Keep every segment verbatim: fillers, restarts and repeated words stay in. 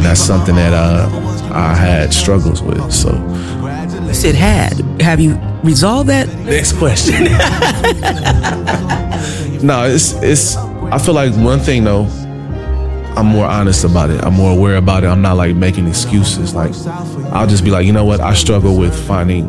and that's something that uh, I had struggles with. So you said had. Have you resolved that? Next question. No, it's it's. I feel like one thing though, I'm more honest about it. I'm more aware about it. I'm not like making excuses. Like I'll just be like, you know what? I struggle with finding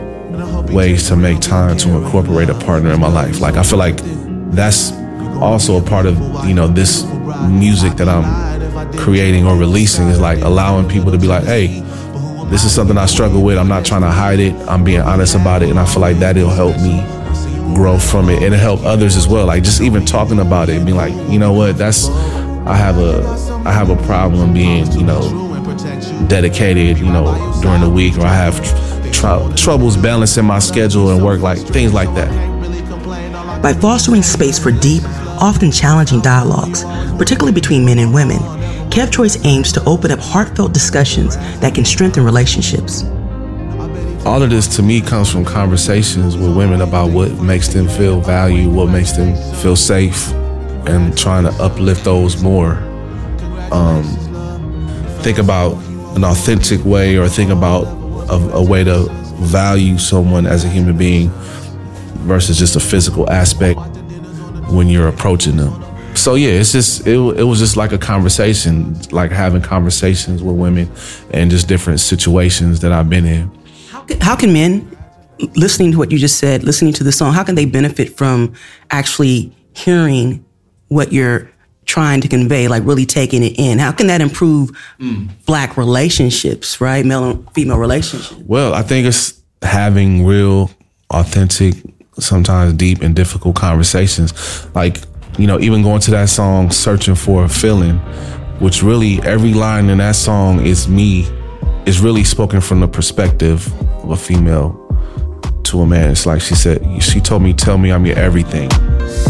ways to make time to incorporate a partner in my life. Like I feel like that's also a part of, you know, this music that I'm creating or releasing, is like allowing people to be like, hey, this is something I struggle with. I'm not trying to hide it. I'm being honest about it. And I feel like that'll help me grow from it, and it'll help others as well. Like just even talking about it and being like, you know what, that's, I have a, I have a problem being, you know, dedicated, you know, during the week, or I have tr- troubles balancing my schedule and work, like things like that. By fostering space for deep, often challenging dialogues, particularly between men and women, Kev Choice aims to open up heartfelt discussions that can strengthen relationships. All of this to me comes from conversations with women about what makes them feel valued, what makes them feel safe, and trying to uplift those more. Um, think about an authentic way, or think about a, a way to value someone as a human being versus just a physical aspect when you're approaching them. So yeah, it's just it, it was just like a conversation, like having conversations with women and just different situations that I've been in. How can, how can men, listening to what you just said, listening to the song, how can they benefit from actually hearing what you're trying to convey, like really taking it in? How can that improve mm. Black relationships, right? Male and female relationships? Well, I think it's having real, authentic, sometimes deep and difficult conversations. Like, you know, even going to that song, Searching for a Feeling, which really every line in that song is me, is really spoken from the perspective of a female to a man. It's like she said, she told me, tell me I'm your everything.